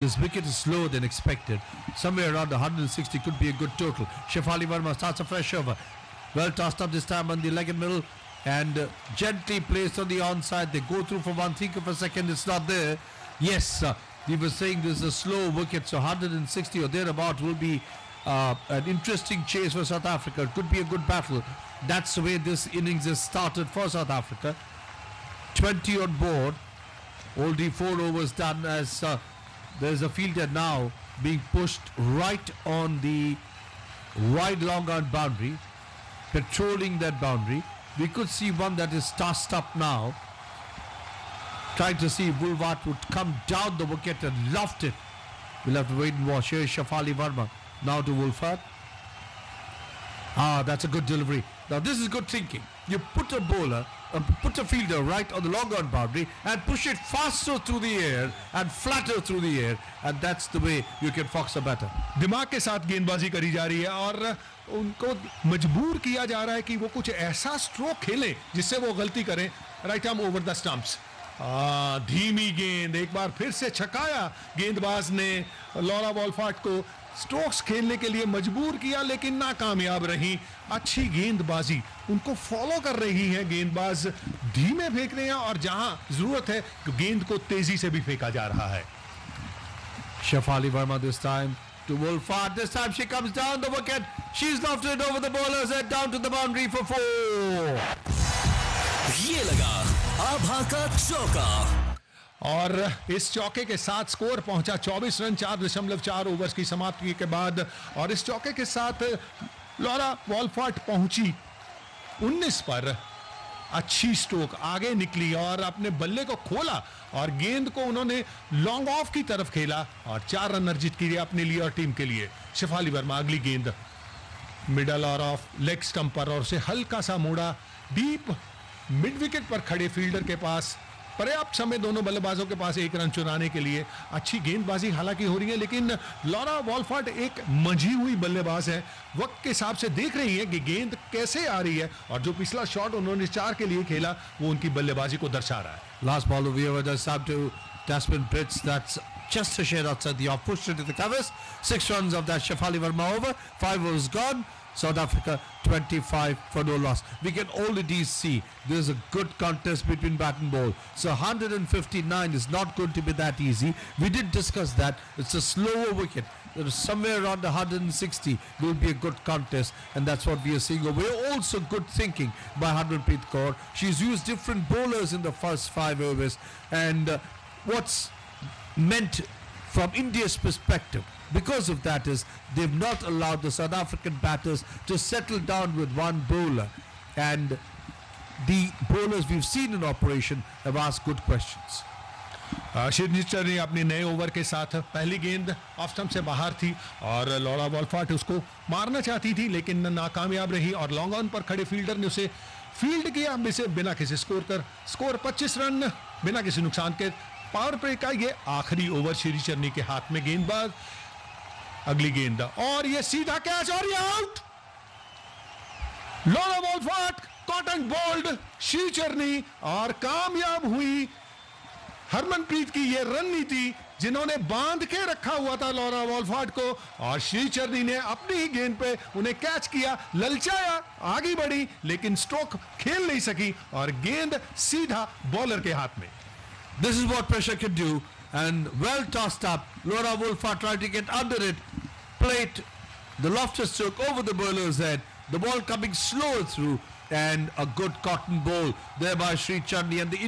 This wicket is slower than expected. Somewhere around 160 could be a good total. Shefali Verma starts a fresh over. Well tossed up this time on the leg and middle and gently placed on the onside. They go through for one, think of a second, it's not there. Yes, we were saying this is a slow wicket, so 160 or thereabout will be an interesting chase for South Africa. It could be a good battle. That's the way this innings has started for South Africa. 20 on board. Only 4 overs done as there's a fielder now being pushed right on the wide long on boundary, patrolling that boundary. We could see one that is tossed up now, trying to see if Wolvaardt would come down the wicket and loft it. We'll have to wait and watch. Here is Shefali Verma. Now to Wolvaardt. That's a good delivery. Now this is good thinking. You put a bowler, put a fielder right on the long on boundary and push it faster through the air and flatter through the air, and that's the way you can fox a batter. दिमाग के साथ गेंदबाजी करी जा रही है और उनको मजबूर किया जा रहा है कि वो कुछ ऐसा स्ट्रोक खेलें जिससे वो गलती करें. Right arm over the stumps. धीमी गेंद, एक बार फिर से छकाया गेंदबाज ने लॉरा वॉल्फार्ट को. स्ट्रोक्स खेलने के लिए मजबूर किया लेकिन नाकामयाब रही. अच्छी गेंदबाजी, उनको फॉलो कर रही है गेंदबाज. धीमे फेंक रहे हैं और जहां जरूरत है गेंद को तेजी से भी फेंका जा रहा है. Shefali Verma this time to Wolvaardt. This time she comes down the wicket. She's lofted over the bowler's head down to the boundary for 4. ये लगा आभा का चौका और इस चौके के साथ स्कोर पहुंचा 24 रन 4.4 ओवर्स की समाप्ति के बाद. और इस चौके के साथ लॉरा वॉल्फार्ट पहुंची 19 पर. अच्छी स्ट्रोक आगे निकली और अपने बल्ले को खोला और गेंद को उन्होंने लॉन्ग ऑफ की तरफ खेला और 4 रन अर्जित किए अपने लिए और टीम के लिए. शेफाली वर्मा अगली गेंद मिडल और ऑफ लेग स्टंप पर और उसे हल्का सा मोड़ा. डीप मिड विकेट पर खड़े फील्डर के पास पर्याप्त समय दोनों बल्लेबाजों के पास 1 रन चुराने के लिए. अच्छी गेंदबाजी हालांकि हो रही है लेकिन लॉरा वॉल्फार्ट एक मंझी हुई बल्लेबाज है. वक्त के हिसाब से देख रही है कि गेंद कैसे आ रही है और जो पिछला शॉट उन्होंने 4 के लिए खेला वो उनकी बल्लेबाजी को दर्शा रहा है. Last ball of the over does sub to Desmond Pritz. That's just a shade outside the off. Pushed into the covers. 6 runs of that Shefali Verma over. 5 overs gone. South Africa 25 for no loss. We can already see there's a good contest between bat and ball. So 159 is not going to be that easy. We did discuss that. It's a slower wicket. There is somewhere around 160 will be a good contest, and that's what we are seeing. We're also good thinking by Harmanpreet Kaur. She's used different bowlers in the first 5 overs, and what's meant from India's perspective because of that is they've not allowed the South African batters to settle down with one bowler, and the bowlers we've seen in operation have asked good questions. Shivjit ने अपने नए over के साथ पहली गेंद off stump से बाहर थी और लॉरा वॉल्फार्ट उसको मारना चाहती थी लेकिन नाकामयाब रही और लॉन्ग ऑन पर खड़े फील्डर ने उसे फील्ड किया बिना किसी स्कोर 25 रन बिना किसी नुकसान के. पावर प्ले का ये आखिरी ओवर श्री चरनी के हाथ में. गेंदबाज अगली गेंद और ये सीधा कैच और ये out. Laura वॉल्फार्ट caught and bold Shri चरनी और कामयाब हुई हरमनप्रीत की ये रणनीति जिन्होंने बांध के रखा हुआ था लॉरा वॉल्फार्ट को और श्री चरनी ने अपनी ही गेंद पे उन्हें कैच किया, ललचाया, आगे बढ़ी लेकिन स्ट्रोक खेल नहीं सकी और गेंद सीधा बॉलर के हाथ में. This is what pressure can do, and well tossed up. Lora Wolvaardt tried to get under it, played the lofted stroke over the bowler's head. The ball coming slower through, and a good cotton ball there by Sri Chandi, and the